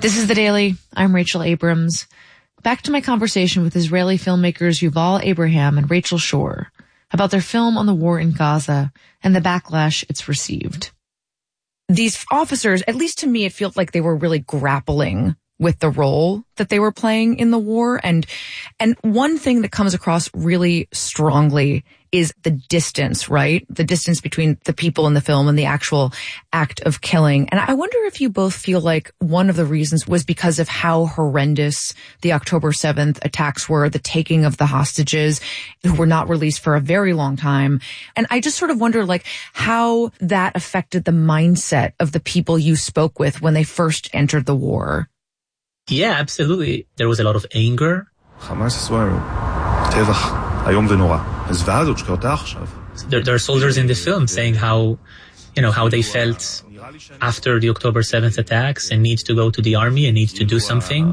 This is The Daily. I'm Rachel Abrams. Back to my conversation with Israeli filmmakers Yuval Abraham and Rachel Shore about their film on the war in Gaza and the backlash it's received. These officers, at least to me, it felt like they were really grappling with the role that they were playing in the war. And one thing that comes across really strongly is the distance, right? The distance between the people in the film and the actual act of killing. And I wonder if you both feel like one of the reasons was because of how horrendous the October 7th attacks were, the taking of the hostages who were not released for a very long time. And I just sort of wonder like how that affected the mindset of the people you spoke with when they first entered the war. Yeah, absolutely. There was a lot of anger. There are soldiers in the film saying how they felt after the October 7th attacks and need to go to the army and need to do something.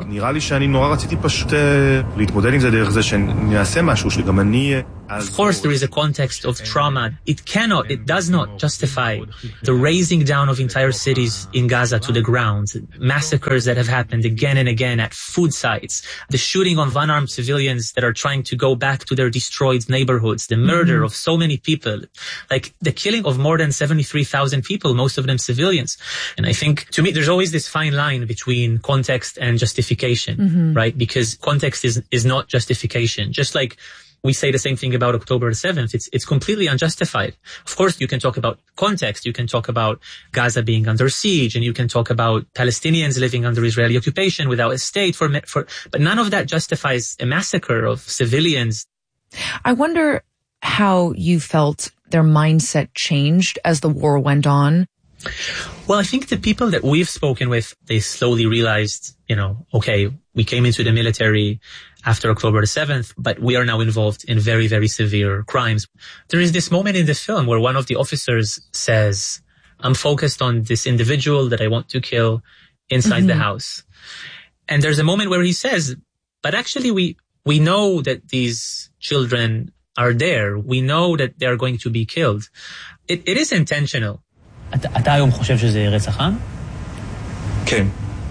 Of course, there is a context of trauma. It does not justify the razing down of entire cities in Gaza to the ground, massacres that have happened again and again at food sites, the shooting of unarmed civilians that are trying to go back to their destroyed neighborhoods, the murder of so many people, like the killing of more than 73,000 people, most of them civilians. And I think, to me, there's always this fine line between context and justification, right? Because context is not justification. Just like we say the same thing about October 7th. It's completely unjustified. Of course, you can talk about context. You can talk about Gaza being under siege, and you can talk about Palestinians living under Israeli occupation without a state but none of that justifies a massacre of civilians. I wonder how you felt their mindset changed as the war went on. Well, I think the people that we've spoken with, they slowly realized, okay, we came into the military after October the 7th, but we are now involved in very, very severe crimes. There is this moment in the film where one of the officers says, I'm focused on this individual that I want to kill inside the house. And there's a moment where he says, but actually we know that these children are there. We know that they are going to be killed. It is intentional. אתה היום חושב שזה רצח עם? כן,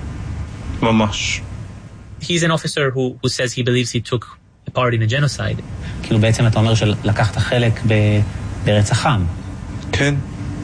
ממש. He's an officer who says he believes he took a part in a genocide. כאילו בעצם אתה אומר שלקחת חלק ברצח עם. כן,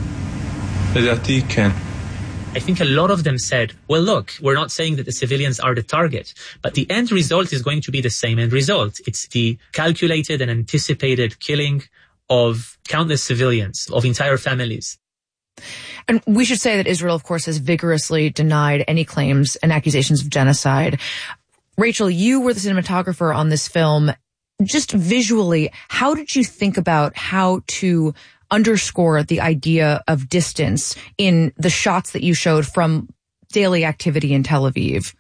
לדעתי כן. I think a lot of them said, well, look, we're not saying that the civilians are the target, but the end result is going to be the same end result. It's the calculated and anticipated killing of countless civilians, of entire families. And we should say that Israel, of course, has vigorously denied any claims and accusations of genocide. Rachel, you were the cinematographer on this film. Just visually, how did you think about how to underscore the idea of distance in the shots that you showed from daily activity in Tel Aviv?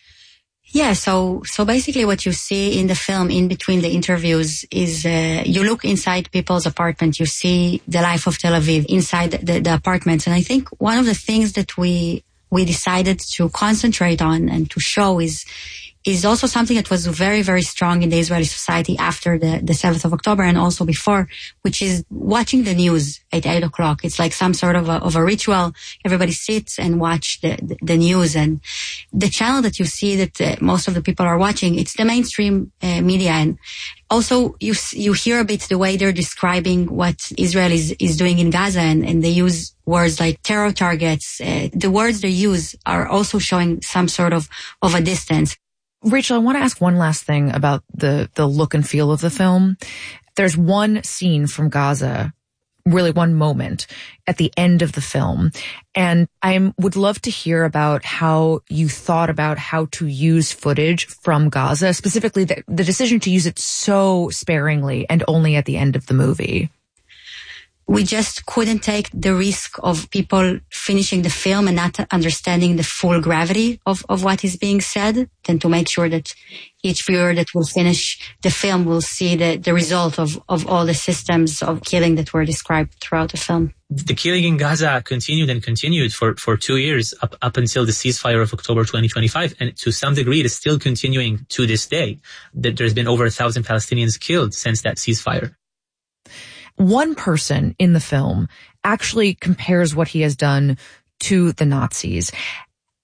Yeah, so basically what you see in the film in between the interviews is you look inside people's apartment, you see the life of Tel Aviv inside the apartments. And I think one of the things that we decided to concentrate on and to show is also something that was very, very strong in the Israeli society after the 7th of October and also before, which is watching the news at 8 o'clock. It's like some sort of a ritual. Everybody sits and watch the news, and the channel that you see that most of the people are watching, it's the mainstream media. And also you hear a bit the way they're describing what Israel is doing in Gaza, and they use words like terror targets. The words they use are also showing some sort of a distance. Rachel, I want to ask one last thing about the look and feel of the film. There's one scene from Gaza, really one moment at the end of the film. And I would love to hear about how you thought about how to use footage from Gaza, specifically the decision to use it so sparingly and only at the end of the movie. We just couldn't take the risk of people finishing the film and not understanding the full gravity of what is being said, than to make sure that each viewer that will finish the film will see the result of all the systems of killing that were described throughout the film. The killing in Gaza continued for 2 years up until the ceasefire of October 2025. And to some degree, it is still continuing to this day. That there's been over 1,000 Palestinians killed since that ceasefire. One person in the film actually compares what he has done to the Nazis.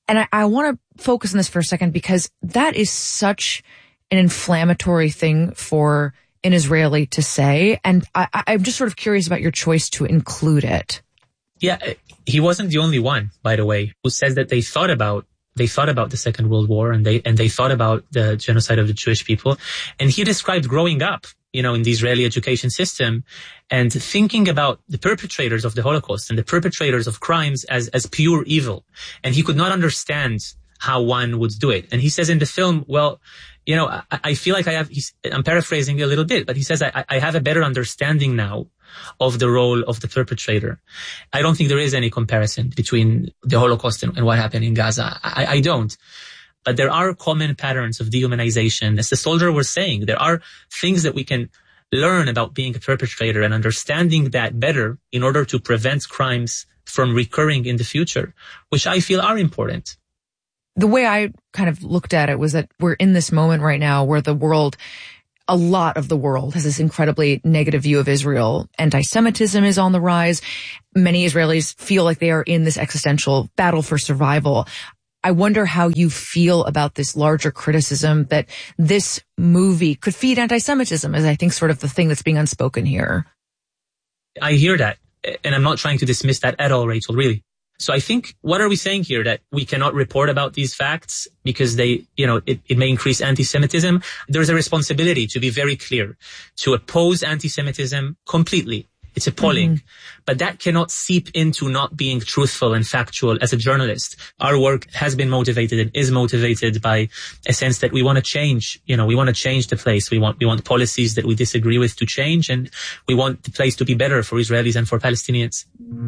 And I want to focus on this for a second because that is such an inflammatory thing for an Israeli to say. And I'm just sort of curious about your choice to include it. Yeah, he wasn't the only one, by the way, who says that they thought about the Second World War and they thought about the genocide of the Jewish people. And he described growing up, in the Israeli education system and thinking about the perpetrators of the Holocaust and the perpetrators of crimes as pure evil. And he could not understand how one would do it. And he says in the film, well, I feel like I'm paraphrasing a little bit, but he says, I have a better understanding now of the role of the perpetrator. I don't think there is any comparison between the Holocaust and what happened in Gaza. I don't. But there are common patterns of dehumanization. As the soldier was saying, there are things that we can learn about being a perpetrator and understanding that better in order to prevent crimes from recurring in the future, which I feel are important. The way I kind of looked at it was that we're in this moment right now where a lot of the world has this incredibly negative view of Israel. Anti-Semitism is on the rise. Many Israelis feel like they are in this existential battle for survival. I wonder how you feel about this larger criticism that this movie could feed anti-Semitism, is I think sort of the thing that's being unspoken here. I hear that, and I'm not trying to dismiss that at all, Rachel, really. So I think, what are we saying here? That we cannot report about these facts because it may increase anti-Semitism? There's a responsibility to be very clear, to oppose anti-Semitism completely. It's appalling. Mm-hmm. But that cannot seep into not being truthful and factual as a journalist. Our work has been motivated and is motivated by a sense that we want to change. We want to change the place. We want policies that we disagree with to change, and we want the place to be better for Israelis and for Palestinians.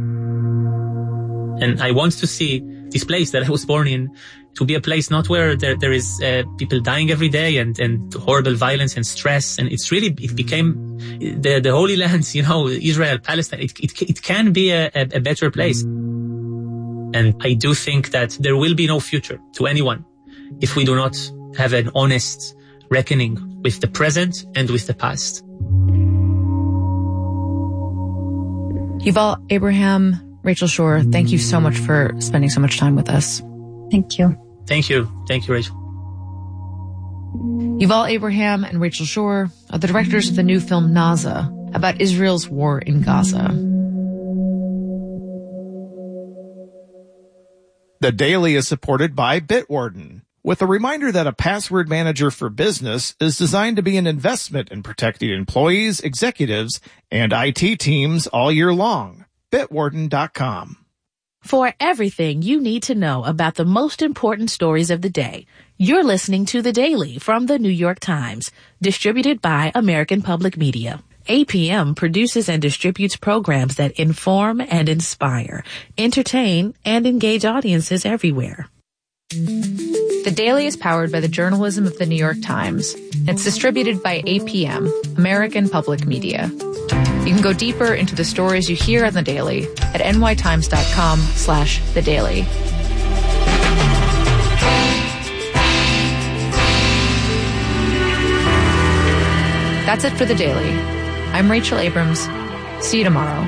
And I want to see this place that I was born in to be a place not where there is people dying every day and horrible violence and stress. And it became the Holy Lands, Israel, Palestine. It can be a better place. And I do think that there will be no future to anyone if we do not have an honest reckoning with the present and with the past. Yuval Abraham, Rachel Shore, thank you so much for spending so much time with us. Thank you. Thank you. Thank you, Rachel. Yuval Abraham and Rachel Shore are the directors of the new film Naza about Israel's war in Gaza. The Daily is supported by Bitwarden, with a reminder that a password manager for business is designed to be an investment in protecting employees, executives, and IT teams all year long. Bitwarden.com. For everything you need to know about the most important stories of the day, you're listening to The Daily from The New York Times, distributed by American Public Media. APM produces and distributes programs that inform and inspire, entertain, and engage audiences everywhere. The Daily is powered by the journalism of The New York Times. It's distributed by APM, American Public Media. You can go deeper into the stories you hear on The Daily at nytimes.com/thedaily. That's it for The Daily. I'm Rachel Abrams. See you tomorrow.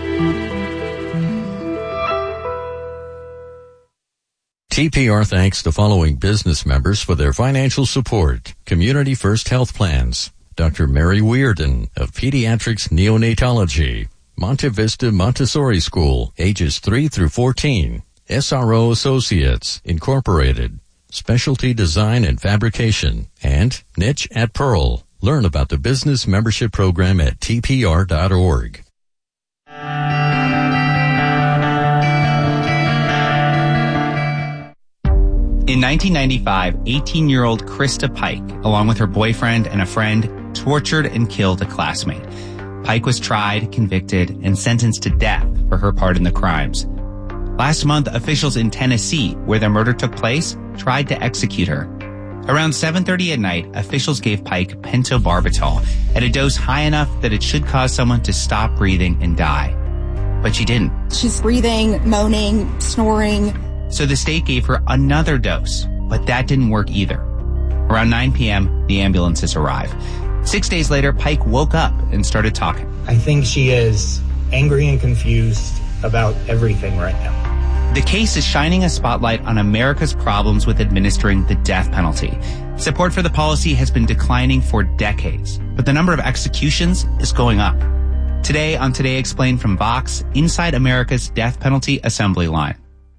TPR thanks the following business members for their financial support. Community First Health Plans. Dr. Mary Weirden of Pediatrics Neonatology. Monte Vista Montessori School, ages 3 through 14. SRO Associates, Incorporated. Specialty Design and Fabrication. And Niche at Pearl. Learn about the business membership program at tpr.org. In 1995, 18-year-old Krista Pike, along with her boyfriend and a friend, tortured and killed a classmate. Pike was tried, convicted, and sentenced to death for her part in the crimes. Last month, officials in Tennessee, where the murder took place, tried to execute her. Around 7:30 at night, officials gave Pike pentobarbital at a dose high enough that it should cause someone to stop breathing and die. But she didn't. She's breathing, moaning, snoring. So the state gave her another dose, but that didn't work either. Around 9 p.m., the ambulances arrive. 6 days later, Pike woke up and started talking. I think she is angry and confused about everything right now. The case is shining a spotlight on America's problems with administering the death penalty. Support for the policy has been declining for decades, but the number of executions is going up. Today on Today Explained from Vox, inside America's death penalty assembly line.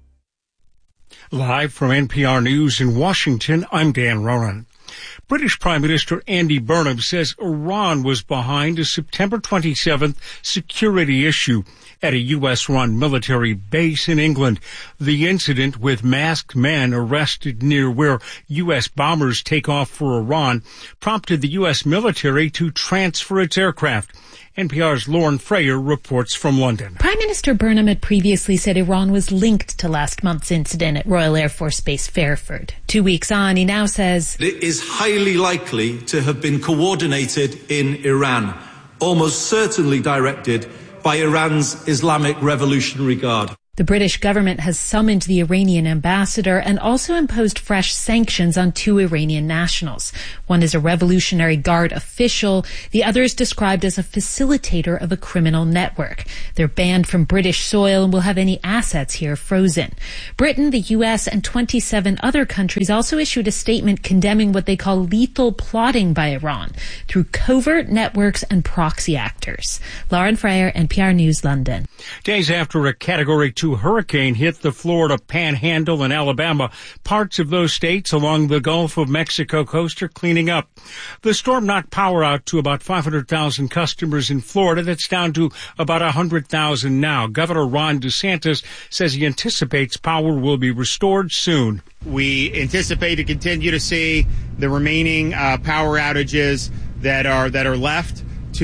Live from NPR News in Washington, I'm Dan Ronan. British Prime Minister Andy Burnham says Iran was behind a September 27th security issue at a U.S.-run military base in England. The incident with masked men arrested near where U.S. bombers take off for Iran prompted the U.S. military to transfer its aircraft. NPR's Lauren Frayer reports from London. Prime Minister Burnham had previously said Iran was linked to last month's incident at Royal Air Force Base Fairford. 2 weeks on, he now says it is highly likely to have been coordinated in Iran, almost certainly directed by Iran's Islamic Revolutionary Guard. The British government has summoned the Iranian ambassador and also imposed fresh sanctions on 2 Iranian nationals. One is a Revolutionary Guard official. The other is described as a facilitator of a criminal network. They're banned from British soil and will have any assets here frozen. Britain, the U.S., and 27 other countries also issued a statement condemning what they call lethal plotting by Iran through covert networks and proxy actors. Lauren Frayer, NPR News, London. Days after a Category 2 hurricane hit the Florida Panhandle and Alabama, parts of those states along the Gulf of Mexico coast are cleaning up. The storm knocked power out to about 500,000 customers in Florida. That's down to about 100,000 now. Governor Ron DeSantis says he anticipates power will be restored soon. We anticipate to continue to see the remaining power outages that are left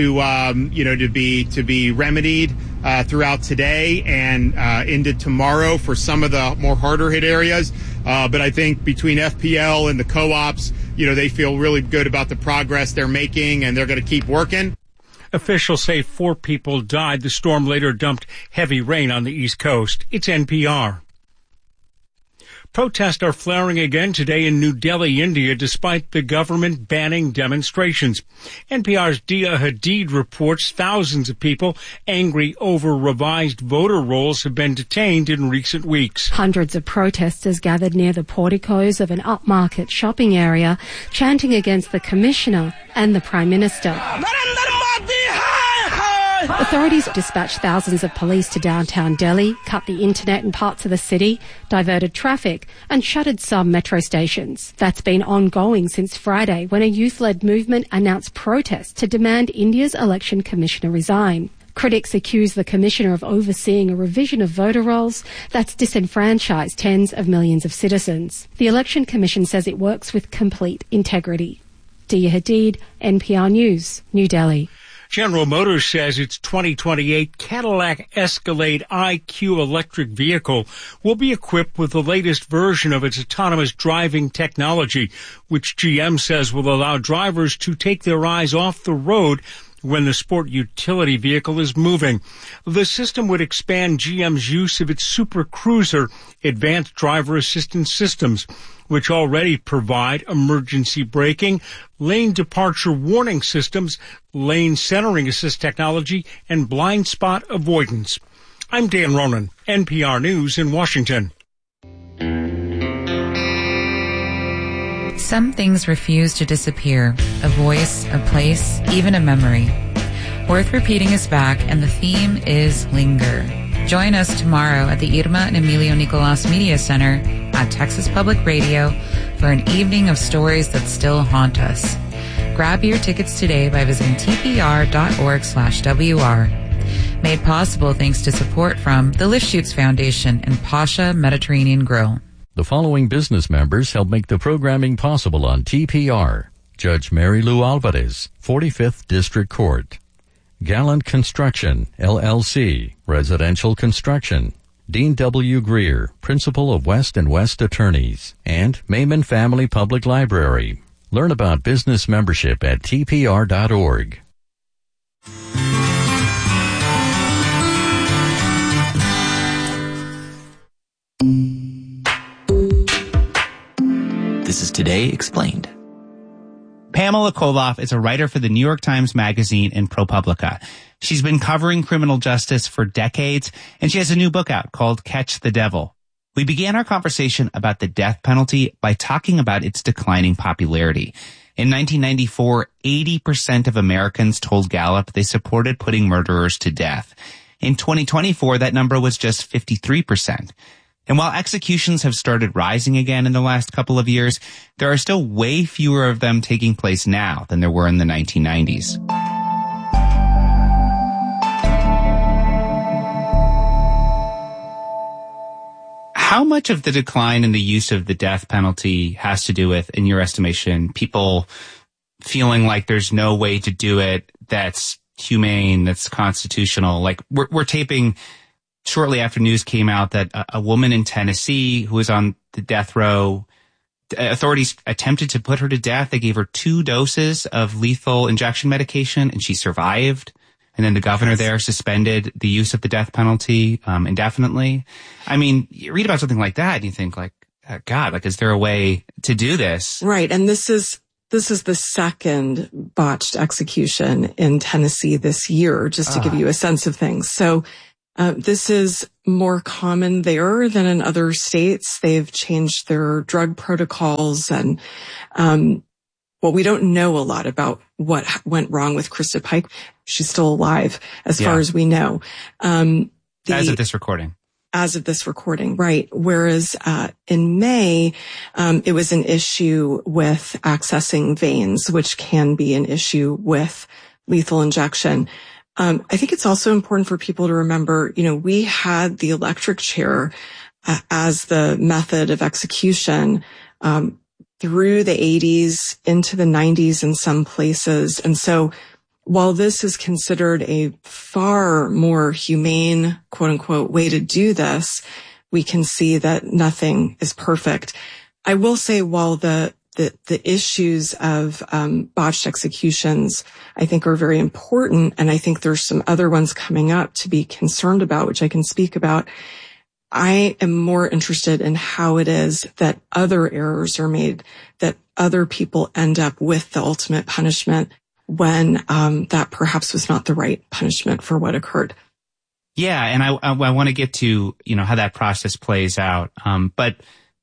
to be remedied throughout today and into tomorrow for some of the more harder hit areas. But I think between FPL and the co-ops, they feel really good about the progress they're making, and they're going to keep working. Officials say 4 people died. The storm later dumped heavy rain on the East Coast. It's NPR. Protests are flaring again today in New Delhi, India, despite the government banning demonstrations. NPR's Dia Hadid reports thousands of people angry over revised voter rolls have been detained in recent weeks. Hundreds of protesters gathered near the porticos of an upmarket shopping area, chanting against the commissioner and the Prime Minister. Authorities dispatched thousands of police to downtown Delhi, cut the internet in parts of the city, diverted traffic, and shuttered some metro stations. That's been ongoing since Friday, when a youth-led movement announced protests to demand India's election commissioner resign. Critics accuse the commissioner of overseeing a revision of voter rolls that's disenfranchised tens of millions of citizens. The Election Commission says it works with complete integrity. Dia Hadid, NPR News, New Delhi. General Motors says its 2028 Cadillac Escalade IQ electric vehicle will be equipped with the latest version of its autonomous driving technology, which GM says will allow drivers to take their eyes off the road when the sport utility vehicle is moving. The system would expand GM's use of its Super Cruiser advanced driver assistance systems, which already provide emergency braking, lane departure warning systems, lane centering assist technology, and blind spot avoidance. I'm Dan Ronan, NPR News in Washington. Some things refuse to disappear. A voice, a place, even a memory. Worth Repeating is back, and the theme is Linger. Join us tomorrow at the Irma and Emilio Nicolas Media Center at Texas Public Radio for an evening of stories that still haunt us. Grab your tickets today by visiting tpr.org/WR. Made possible thanks to support from the Lifshoots Foundation and Pasha Mediterranean Grill. The following business members help make the programming possible on TPR. Judge Mary Lou Alvarez, 45th District Court. Gallant Construction, LLC, Residential Construction. Dean W. Greer, Principal of West and West Attorneys. And Mayman Family Public Library. Learn about business membership at tpr.org. This is Today Explained. Pamela Koloff is a writer for the New York Times Magazine and ProPublica. She's been covering criminal justice for decades, and she has a new book out called Catch the Devil. We began our conversation about the death penalty by talking about its declining popularity. In 1994, 80% of Americans told Gallup they supported putting murderers to death. In 2024, that number was just 53%. And while executions have started rising again in the last couple of years, there are still way fewer of them taking place now than there were in the 1990s. How much of the decline in the use of the death penalty has to do with, in your estimation, people feeling like there's no way to do it that's humane, that's constitutional? Like, we're taping shortly after news came out that a woman in Tennessee who was on the death row, authorities attempted to put her to death. They gave her 2 doses of lethal injection medication and she survived. And then the governor there suspended the use of the death penalty indefinitely. I mean, you read about something like that and you think like, God, like, is there a way to do this? Right. And this is the second botched execution in Tennessee this year, just to give you a sense of things. So this is more common there than in other states. They've changed their drug protocols and well, we don't know a lot about what went wrong with Krista Pike. She's still alive, as far as we know. As of this recording. As of this recording, right. Whereas in May, it was an issue with accessing veins, which can be an issue with lethal injection. I think it's also important for people to remember, we had the electric chair as the method of execution through the 80s into the 90s in some places. And so while this is considered a far more humane, quote unquote, way to do this, we can see that nothing is perfect. I will say while the issues of botched executions, I think, are very important, and I think there's some other ones coming up to be concerned about, which I can speak about, I am more interested in how it is that other errors are made, that other people end up with the ultimate punishment when that perhaps was not the right punishment for what occurred. Yeah, and I want to get to, how that process plays out. But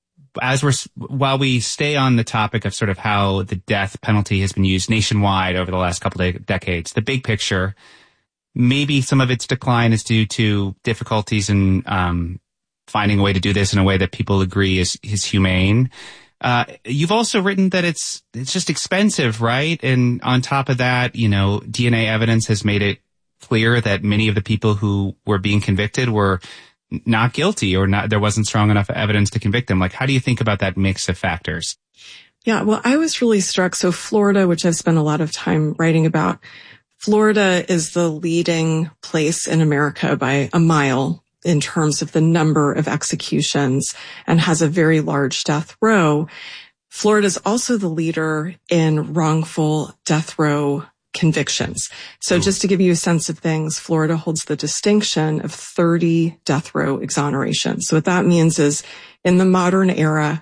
while we stay on the topic of sort of how the death penalty has been used nationwide over the last couple of decades, the big picture, maybe some of its decline is due to difficulties in finding a way to do this in a way that people agree is humane. You've also written that it's just expensive, right? And on top of that, DNA evidence has made it clear that many of the people who were being convicted were not guilty, or there wasn't strong enough evidence to convict them. Like, how do you think about that mix of factors? Yeah, well, I was really struck. So Florida, which I've spent a lot of time writing about, Florida is the leading place in America by a mile in terms of the number of executions and has a very large death row. Florida is also the leader in wrongful death row convictions. So just to give you a sense of things, Florida holds the distinction of 30 death row exonerations. So what that means is in the modern era,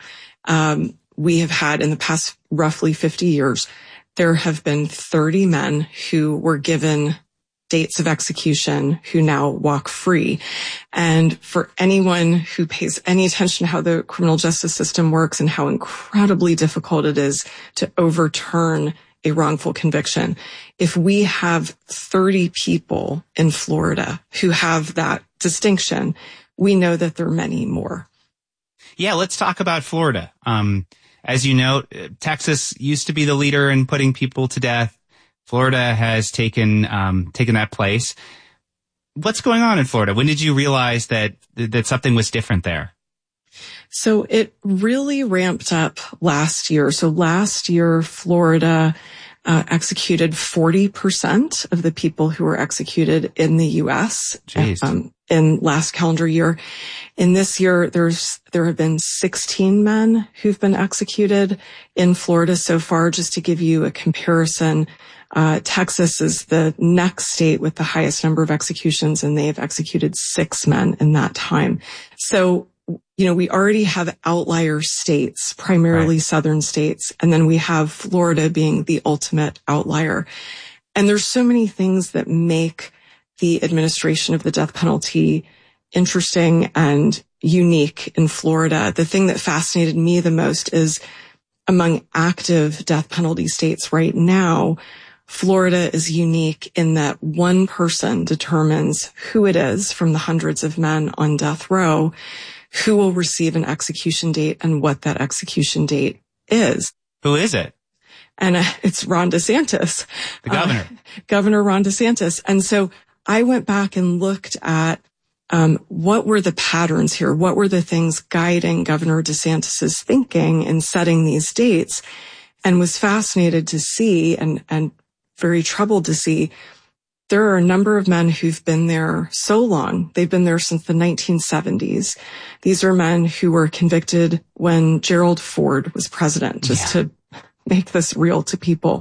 we have had in the past roughly 50 years, there have been 30 men who were given dates of execution who now walk free. And for anyone who pays any attention to how the criminal justice system works and how incredibly difficult it is to overturn a wrongful conviction, if we have 30 people in Florida who have that distinction, we know that there are many more. Yeah, let's talk about Florida. As you know, Texas used to be the leader in putting people to death. Florida has taken that place. What's going on in Florida? When did you realize that something was different there? So it really ramped up last year. So last year, Florida executed 40% of the people who were executed in the U.S. In last calendar year. In this year, there have been 16 men who've been executed in Florida so far. Just to give you a comparison, Texas is the next state with the highest number of executions, and they have executed 6 men in that time. So, we already have outlier states, primarily southern states, and then we have Florida being the ultimate outlier. And there's so many things that make the administration of the death penalty interesting and unique in Florida. The thing that fascinated me the most is among active death penalty states right now, Florida is unique in that one person determines who it is from the hundreds of men on death row who will receive an execution date and what that execution date is. Who is it? And it's Ron DeSantis. The governor. Governor Ron DeSantis. And so I went back and looked at what were the patterns here? What were the things guiding Governor DeSantis's thinking in setting these dates? And was fascinated to see and very troubled to see there are a number of men who've been there so long. They've been there since the 1970s. These are men who were convicted when Gerald Ford was president, just to make this real to people.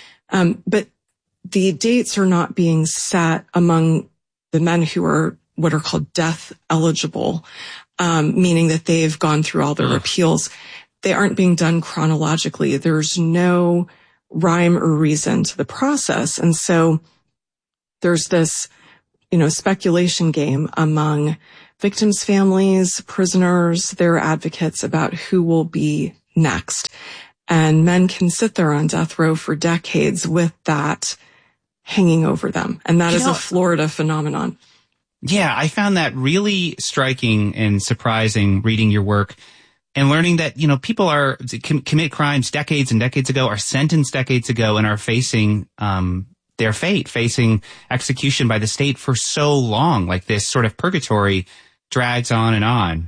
But the dates are not being set among the men who are what are called death eligible, meaning that they've gone through all their appeals. They aren't being done chronologically. There's no rhyme or reason to the process. And so there's this, speculation game among victims' families, prisoners, their advocates about who will be next. And men can sit there on death row for decades with that hanging over them. And that is a Florida phenomenon. Yeah, I found that really striking and surprising reading your work and learning that, people commit crimes decades and decades ago, are sentenced decades ago, and are facing their fate, facing execution by the state for so long. Like this sort of purgatory drags on and on.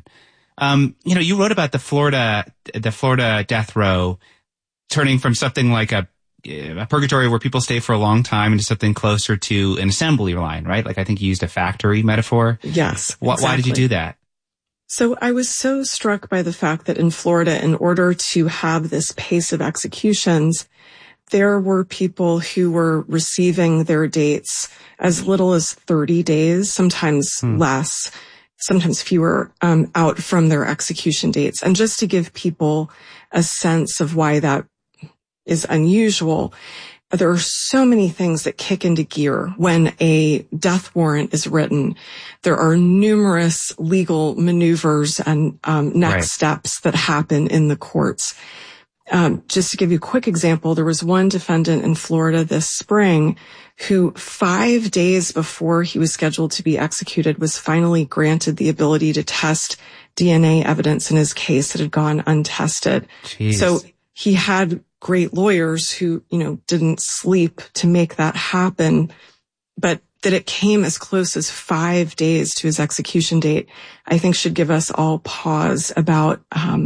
You wrote about the Florida death row turning from something like a purgatory where people stay for a long time into something closer to an assembly line, right? Like I think you used a factory metaphor. Yes. Exactly. Why did you do that? So I was so struck by the fact that in Florida, in order to have this pace of executions, there were people who were receiving their dates as little as 30 days, sometimes less, sometimes fewer, out from their execution dates. And just to give people a sense of why that is unusual, there are so many things that kick into gear when a death warrant is written. There are numerous legal maneuvers and next steps that happen in the courts. Just to give you a quick example, there was one defendant in Florida this spring who 5 days before he was scheduled to be executed was finally granted the ability to test DNA evidence in his case that had gone untested. Jeez. So he had great lawyers who, didn't sleep to make that happen, but that it came as close as 5 days to his execution date, I think should give us all pause about,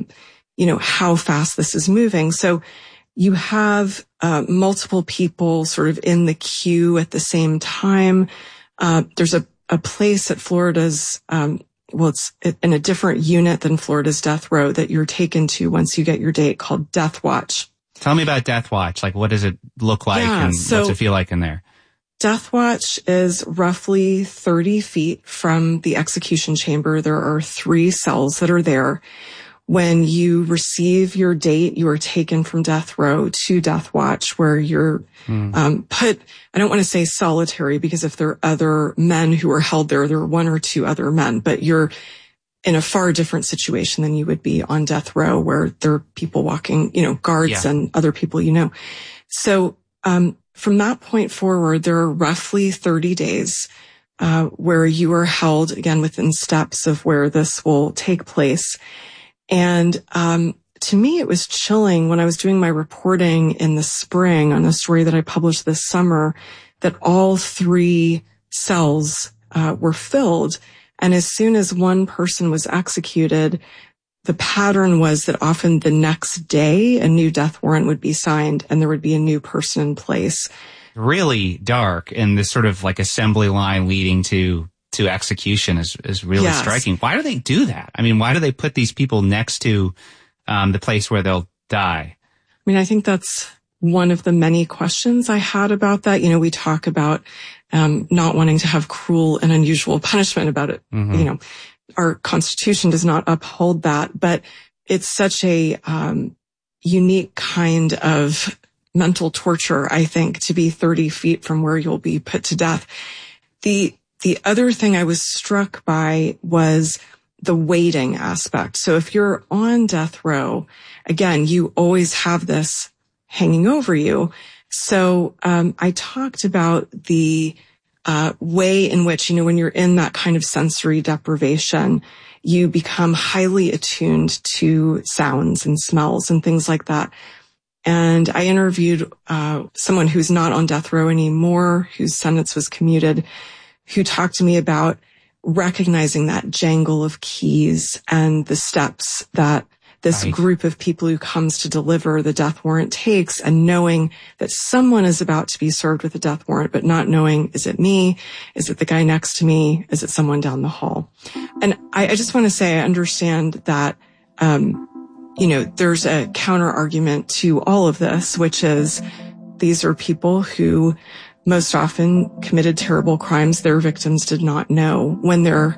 how fast this is moving. So you have multiple people sort of in the queue at the same time. There's a place at Florida's, it's in a different unit than Florida's death row that you're taken to once you get your date, called Death Watch. Tell me about Death Watch. Like, what does it look like and what's it feel like in there? Death Watch is roughly 30 feet from the execution chamber. There are 3 cells that are there. When you receive your date, you are taken from death row to Death Watch, where you're put, I don't want to say solitary, because if there are other men who are held there are 1 or 2 other men, but you're in a far different situation than you would be on death row, where there are people walking, guards and other people, So, from that point forward, there are roughly 30 days, where you are held again within steps of where this will take place. And, to me, it was chilling when I was doing my reporting in the spring on the story that I published this summer, that all 3 cells, were filled. And as soon as one person was executed, the pattern was that often the next day a new death warrant would be signed and there would be a new person in place. Really dark, and this sort of like assembly line leading to execution is really striking. Why do they do that? I mean, why do they put these people next to the place where they'll die? I mean, I think that's one of the many questions I had about that. We talk about not wanting to have cruel and unusual punishment about it. Mm-hmm. Our Constitution does not uphold that, but it's such a unique kind of mental torture, I think, to be 30 feet from where you'll be put to death. The other thing I was struck by was the waiting aspect. So if you're on death row, again, you always have this hanging over you. So I talked about the way in which, when you're in that kind of sensory deprivation, you become highly attuned to sounds and smells and things like that. And I interviewed someone who's not on death row anymore, whose sentence was commuted, who talked to me about recognizing that jangle of keys and the steps that this group of people who comes to deliver the death warrant takes, and knowing that someone is about to be served with a death warrant, but not knowing, is it me? Is it the guy next to me? Is it someone down the hall? And I just want to say I understand that, there's a counter argument to all of this, which is these are people who most often committed terrible crimes their victims did not know when they're,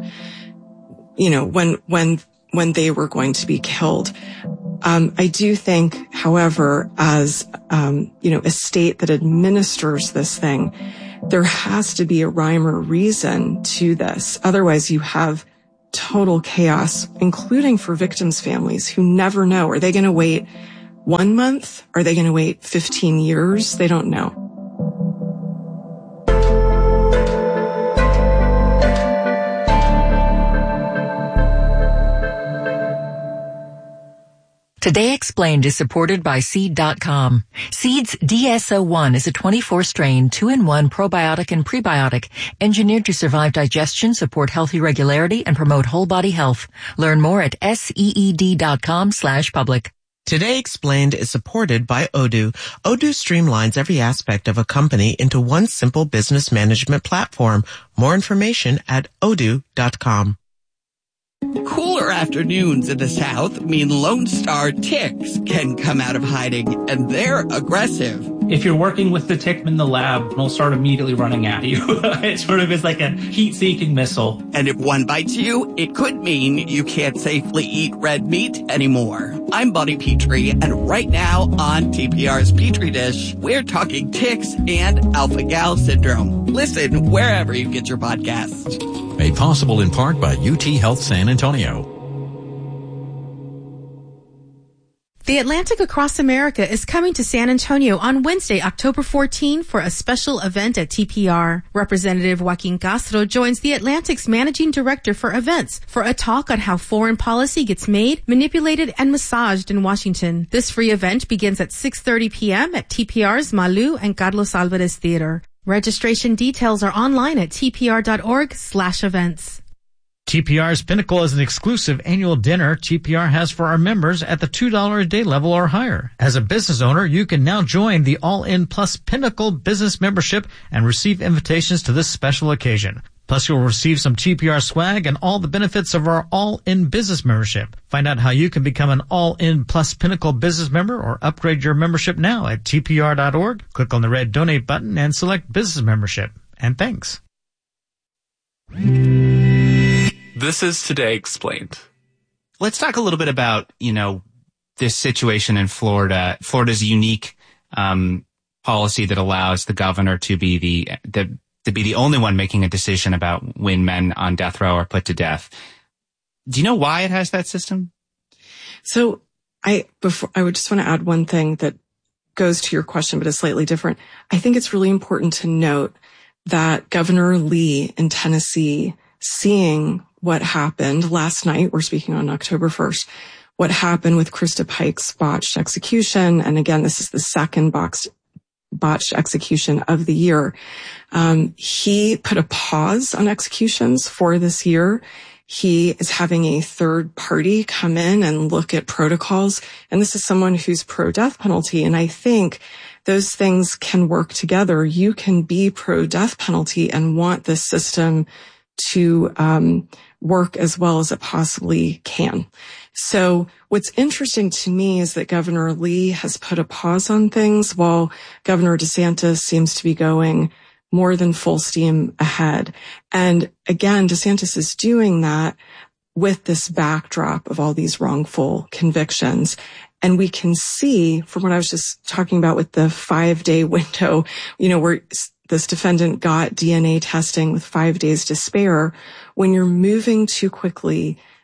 when they were going to be killed. I do think, however, as, a state that administers this thing, there has to be a rhyme or reason to this. Otherwise, you have total chaos, including for victims' families who never know. Are they going to wait 1 month? Are they going to wait 15 years? They don't know. Today Explained is supported by Seed.com. Seed's DSO1 is a 24-strain, 2-in-1 probiotic and prebiotic engineered to survive digestion, support healthy regularity, and promote whole body health. Learn more at seed.com/public. Today Explained is supported by Odoo. Odoo streamlines every aspect of a company into one simple business management platform. More information at odoo.com. Cooler afternoons in the South mean Lone Star ticks can come out of hiding, and they're aggressive. If you're working with the tick in the lab, they'll start immediately running at you. It sort of is like a heat-seeking missile. And if one bites you, it could mean you can't safely eat red meat anymore. I'm Buddy Petrie, and right now on TPR's Petri Dish, we're talking ticks and alpha-gal syndrome. Listen wherever you get your podcasts. Made possible in part by UT Health San Antonio. The Atlantic Across America is coming to San Antonio on Wednesday, October 14 for a special event at TPR. Representative Joaquin Castro joins the Atlantic's managing director for events for a talk on how foreign policy gets made, manipulated, and massaged in Washington. This free event begins at 6:30 p.m. at TPR's Malu and Carlos Alvarez Theater. Registration details are online at tpr.org/events. TPR's Pinnacle is an exclusive annual dinner TPR has for our members at the $2 a day level or higher. As a business owner, you can now join the All-In Plus Pinnacle business membership and receive invitations to this special occasion. Plus, you'll receive some TPR swag and all the benefits of our All-In business membership. Find out how you can become an All-In Plus Pinnacle business member or upgrade your membership now at tpr.org. Click on the red donate button and select business membership. And thanks. This is Today Explained. Let's talk a little bit about, this situation in Florida. Florida's unique policy that allows the governor to be the only one making a decision about when men on death row are put to death. Do you know why it has that system? So I would just want to add one thing that goes to your question, but is slightly different. I think it's really important to note that Governor Lee in Tennessee, seeing what happened last night, we're speaking on October 1st, what happened with Krista Pike's botched execution. And again, this is the second botched execution of the year. He put a pause on executions for this year. He is having a third party come in and look at protocols. And this is someone who's pro-death penalty. And I think those things can work together. You can be pro-death penalty and want this system to work as well as it possibly can. So what's interesting to me is that Governor Lee has put a pause on things while Governor DeSantis seems to be going more than full steam ahead. And again, DeSantis is doing that with this backdrop of all these wrongful convictions. And we can see from what I was just talking about with the 5-day window, where this defendant got DNA testing with 5 days to spare. When you're moving too quickly,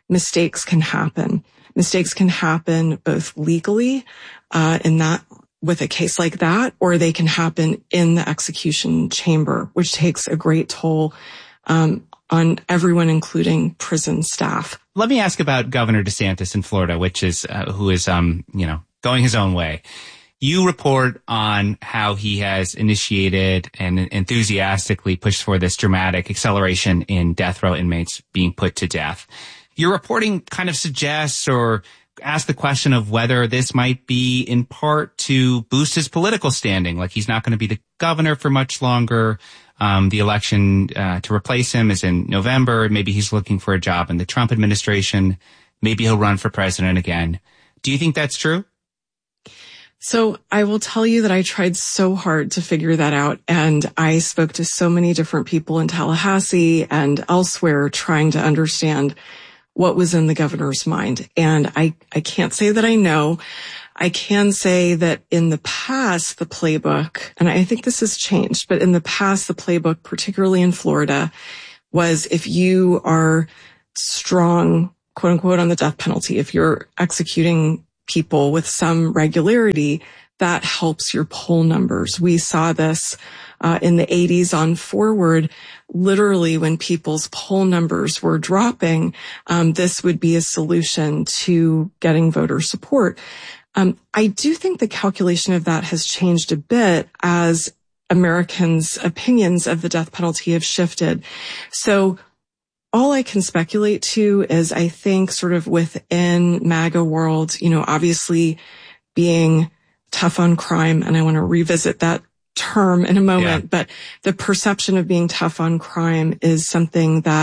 mistakes can happen. Mistakes can happen both legally, with a case like that, or they can happen in the execution chamber, which takes a great toll on everyone, including prison staff. Let me ask about Governor DeSantis in Florida, which is who is going his own way. You report on how he has initiated and enthusiastically pushed for this dramatic acceleration in death row inmates being put to death. Your reporting kind of suggests or asks the question of whether this might be in part to boost his political standing, like he's not going to be the governor for much longer. The election to replace him is in November. Maybe he's looking for a job in the Trump administration. Maybe he'll run for president again. Do you think that's true? So I will tell you that I tried so hard to figure that out, and I spoke to so many different people in Tallahassee and elsewhere trying to understand what was in the governor's mind. And I can't say that I know. I can say that in the past, the playbook, and I think this has changed, but in the past, the playbook, particularly in Florida, was if you are strong, quote unquote, on the death penalty, if you're executing people with some regularity, that helps your poll numbers. We saw this in the 80s on forward. Literally, when people's poll numbers were dropping, this would be a solution to getting voter support. I do think the calculation of that has changed a bit as Americans' opinions of the death penalty have shifted. So all I can speculate to is I think sort of within MAGA world, obviously being tough on crime, and I want to revisit that term in a moment, but the perception of being tough on crime is something that